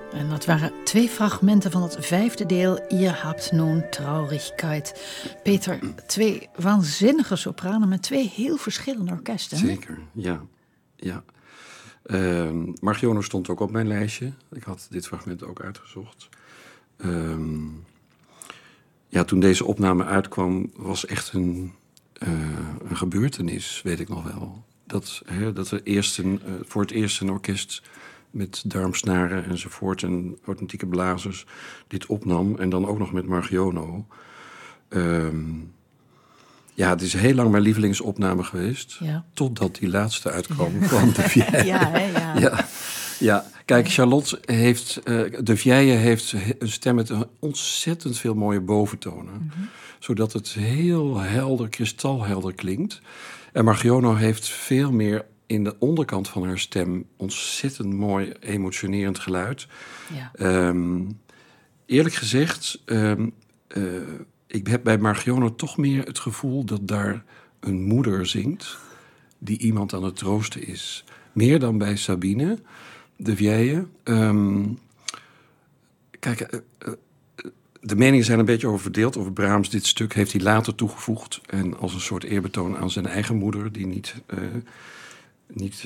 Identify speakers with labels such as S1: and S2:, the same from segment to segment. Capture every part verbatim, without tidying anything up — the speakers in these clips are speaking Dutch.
S1: En dat waren twee fragmenten van het vijfde deel Ihr habt nun Traurigkeit. Peter, twee waanzinnige sopranen met twee heel verschillende orkesten.
S2: Zeker, ja. ja. Uh, Marchionne stond ook op mijn lijstje. Ik had dit fragment ook uitgezocht. Um, ja, toen deze opname uitkwam, was echt een, uh, een gebeurtenis, weet ik nog wel. Dat, hè, dat er eerst een, uh, voor het eerst een orkest met darmsnaren enzovoort en authentieke blazers dit opnam. En dan ook nog met Marchionne. Um, ja, het is heel lang mijn lievelingsopname geweest. Ja. Totdat die laatste uitkwam ja. van de Vieille.
S1: Ja, hè, ja.
S2: ja, ja. Kijk, Charlotte heeft... Uh, de Vieille heeft een stem met ontzettend veel mooie boventonen. Mm-hmm. Zodat het heel helder, kristalhelder klinkt. En Marchionne heeft veel meer in de onderkant van haar stem ontzettend mooi emotionerend geluid. Ja. Um, eerlijk gezegd, um, uh, ik heb bij Marchionne toch meer het gevoel dat daar een moeder zingt die iemand aan het troosten is. Meer dan bij Sabine, de Vieille. Um, kijk, uh, uh, de meningen zijn een beetje over verdeeld over Brahms. Dit stuk heeft hij later toegevoegd en als een soort eerbetoon aan zijn eigen moeder, die niet... Uh, Niet,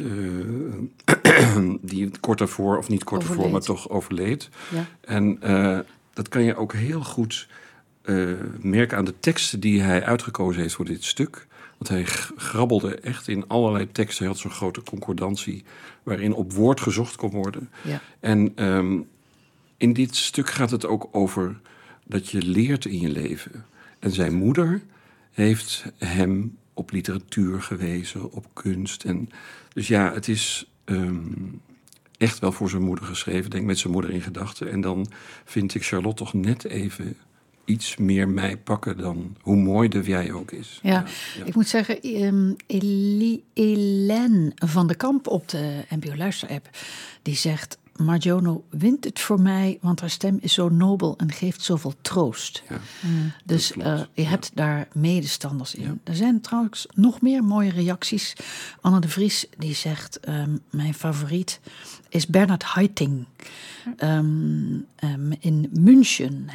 S2: uh, die kort daarvoor, of niet kort overleed. daarvoor, maar toch overleed. Ja. En uh, dat kan je ook heel goed uh, merken aan de teksten die hij uitgekozen heeft voor dit stuk. Want hij grabbelde echt in allerlei teksten. Hij had zo'n grote concordantie waarin op woord gezocht kon worden. Ja. En um, in dit stuk gaat het ook over dat je leert in je leven. En zijn moeder heeft hem op literatuur gewezen, op kunst. En dus ja, het is um, echt wel voor zijn moeder geschreven. Denk met zijn moeder in gedachten. En dan vind ik Charlotte toch net even iets meer mij pakken dan hoe mooi de Vieille ook is.
S1: Ja, ja, ja. Ik moet zeggen, um, Elie, Hélène van de Kamp op de N P O Luister-app, die zegt... Marchionne wint het voor mij, want haar stem is zo nobel en geeft zoveel troost. Ja, mm. Dus uh, je ja. hebt daar medestanders in. Ja. Er zijn trouwens nog meer mooie reacties. Anne de Vries die zegt, um, mijn favoriet is Bernard Haitink um, um, in München.